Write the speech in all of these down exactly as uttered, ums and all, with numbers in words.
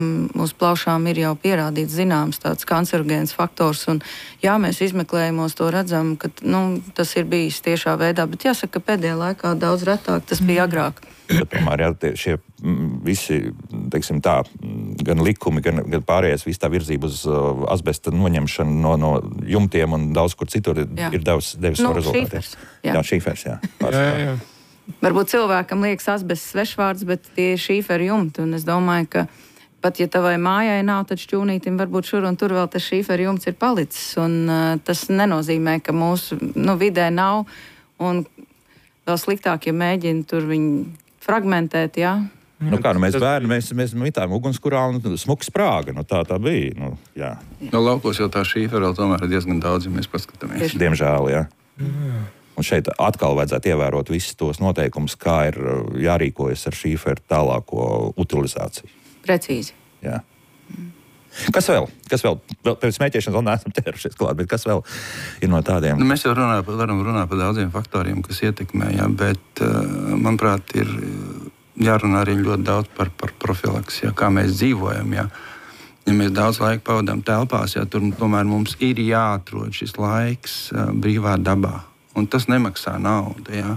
Uz plaušām ir jau pierādīts zināms tāds kancerogēns faktors, un jā, mēs izmeklējumos to redzam, ka nu, tas ir bijis tiešā veidā, bet jāsaka, ka pēdējā laikā daudz retāk tas bija agrāk. Bet tomēr jā, tie, šie visi, teiksim tā, gan likumi, gan, gan pārējais, viss tā virzība uz uh, asbesta noņemšanu no, no jumtiem un daudz kur citur jā. ir devis, devis nu, no rezultātiem. Šīfers, jā. jā, šīfers, jā. jā, jā. Varbūt cilvēkam liekas asbests svešvārds, bet tie ir šīferi jumti, un es domāju, ka pat ja tavai mājai nav, tad šķūnītim varbūt šur un tur vēl tas šīferi jumts ir palicis. Un, uh, tas nenozīmē, ka mūsu nu, vidē nav. Un vēl sliktāk, ja mēģina tur viņu fragmentēt, jā. Nu kā, nu mēs bērni, mēs, mēs mitām ugunskurā un smuka sprāga. Nu tā tā bija. Nu, jā. No laukos jau tā šīfera vēl tomēr ir diezgan daudz, ja mēs paskatāmies. Diemžēl, jā. Mm. Un šeit atkal vajadzētu ievērot visus tos noteikumus, kā ir jārīkojas ar šīferu tālāko utilizāciju. Precīzi. Jā. Kas vēl? Kas vēl? vēl pēc smēķēšanas vēl neesam ķērušies klāt, bet kas vēl ir no tādiem? Nu, mēs jau runājam, varam runāt par daudziem faktoriem, kas ietekmē, jā, bet, manuprāt, ir jārunā arī ļoti daudz par, par profilaks, jā, kā mēs dzīvojam. Jā. Ja mēs daudz laika pavadām telpās, jā, tur tomēr mums ir jāatrod šis laiks brīvā dabā. Un tas nemaksā naudu. Jā.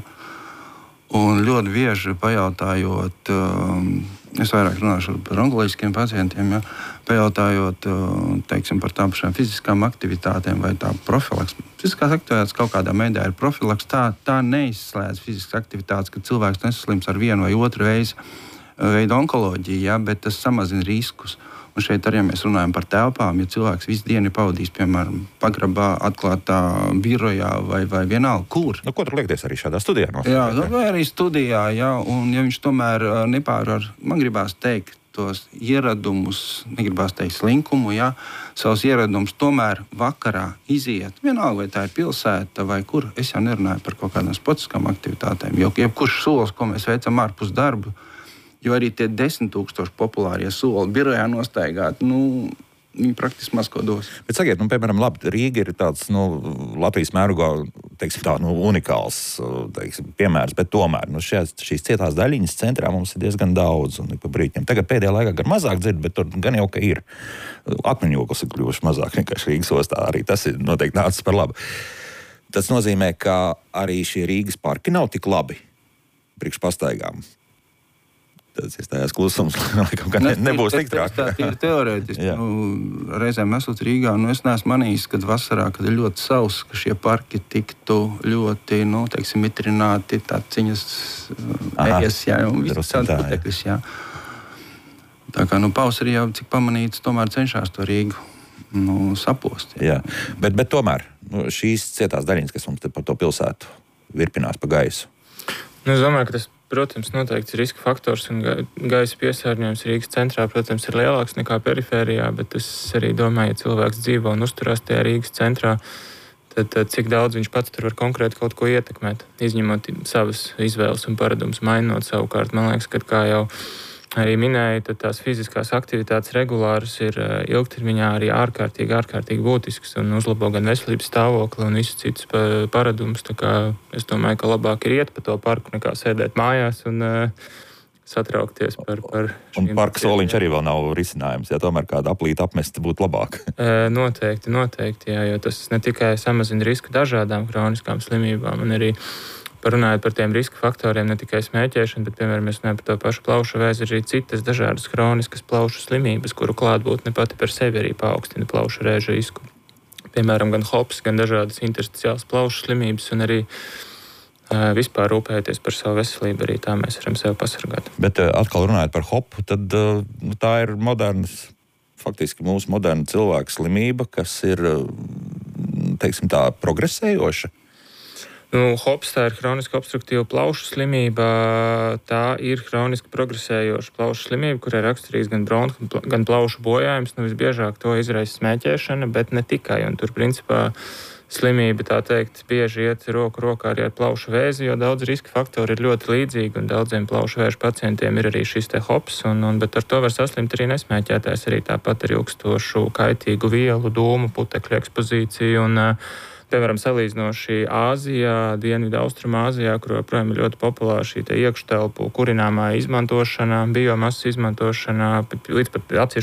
Un ļoti bieži pajautājot, es vairāk runāšu par onkoloģiskiem pacientiem, ja, pajautājot teiksim, par tām pašām fiziskām aktivitātēm vai tā profilaks. Fiziskās aktivitātes kaut kādā veidā ir profilaks. Tā, tā neizslēdz fiziskas aktivitātes, ka cilvēks nesaslims ar vienu vai otru veidu, veidu onkoloģiju, ja, bet tas samazina riskus. Un šeit arī mēs runājam par telpām. Ja cilvēks visu dienu ir pavadījis, piemēram, pagrabā, atklātā birojā vai, vai vienalga, kur. Nu, ko tur liekties arī šādā studijā? No jā, nu, vai arī studijā, jā. Un ja viņš tomēr nepārvar, man gribās teikt, tos ieradumus, negribās teikt slinkumu, jā, savus ieradumus tomēr vakarā iziet. Vienalga, vai tā ir pilsēta vai kur. Es jau nerunāju par kaut kādām sportiskām aktivitātēm. Jo jebkurš solis, ko mēs veicam ārpus darbu, jo arī tie desmit tūkstoši populārie soli birojā nostaigāt, nu, viņi praktiski maz ko dos. Bet sakiet, nu, piemēram, labi, Rīga ir tāds, nu, Latvijas mērogā, teiksim tā, nu, unikāls, teiksim, piemērs, bet tomēr, nu, šīs, šīs cietās daļiņas centrā mums ir diezgan daudz, un pa brīķiem. Tagad pēdējā laikā gan mazāk dzird, bet tur gan jau, ka ir. Akmeņoklis ir kļuvuši mazāk nekā Rīgas ostā, arī tas ir noteikti nācis par labu. Tas nozīmē, ka arī šie Rīgas parki nav tik labi priekš pastaigām. Tas ir tājās klusums, laikam, ka ne, nebūs tikrāk. Tā ir teorētiski. Nu, reizēm esot Rīgā, nu es neesmu manījis, kad vasarā, kad ir ļoti sauss, ka šie parki tiktu ļoti, nu, teiksim, mitrināti, tāds ciņas ejas, jā, un viss tāds putekļus, jā. Tā kā, nu, pavasarī jau, cik pamanīts, tomēr cenšās to Rīgu, nu, sapost. Jā, jā. Bet, bet tomēr, nu, šīs cietās daļiņas, kas mums te par to pilsētu virpinās pa gaisu. Nu, es domāju, ka tas, protams, noteikti ir riska faktors, un gaisa piesārņojums Rīgas centrā, protams, ir lielāks nekā perifērijā, bet es arī domāju, ja cilvēks dzīvo un uzturās tajā Rīgas centrā, tad, tad cik daudz viņš pats tur var konkrēti kaut ko ietekmēt, izņemot savas izvēles un paradumus, mainot savukārt. Man liekas, ka kā jau arī minēja, tad tās fiziskās aktivitātes regulāras ir ilgtermiņā arī ārkārtīgi, ārkārtīgi būtisks un uzlabo gan veselības stāvokli un visus citus paradumus. Tā kā es domāju, ka labāk ir iet pa to parku nekā sēdēt mājās un uh, satraukties par, par šīm. Un parka soliņš arī vēl nav risinājums, ja tomēr kāda aplīta apmest būtu labāk. uh, noteikti, noteikti, jā, jo tas ne tikai samazina risku dažādām kroniskām slimībām, un arī parunājot par tiem riska faktoriem, ne tikai smēķēšana, bet, piemēram, mēs runājam par to pašu plaušu vēzi, arī citas dažādas kroniskas plaušu slimības, kuru klātbūtne pati par sevi arī paaugstina plaušu rēžu risku. Piemēram, gan hops, gan dažādas intersticiālas plaušu slimības, un arī uh, vispār rūpēties par savu veselību, arī tā mēs varam sevi pasargāt. Bet uh, atkal runājot par hopu, tad uh, tā ir modernas, faktiski mūsu moderna cilvēka slimība, kas ir, teiksim tā, progresējoša. Nu, hops, tā ir hroniska obstruktīva plaušu slimība. Tā ir hroniski progresējoša plaušu slimība, kurai raksturīgs gan bronhu, gan plaušu bojājums. Nu, visbiežāk to izraisa smēķēšana, bet ne tikai. Un tur, principā, slimība, tā teikt, bieži iet roku rokā arī ar plaušu vēzi, jo daudz riska faktori ir ļoti līdzīgi, un daudziem plaušu vēža pacientiem ir arī šis te hops, un, un, bet ar to var saslimt arī nesmēķētājs, arī tāpat ar ilgstošu kaitīgu vielu, dūmu, putekļu ekspozīciju. Un, Piemēram, salīdzinoši Āzijā, Dienvidu Austrumāzijā, kur joprojām ir ļoti populāra šī iekštelpu kurināmā izmantošana, biomasas izmantošana, līdz pat atsevišķi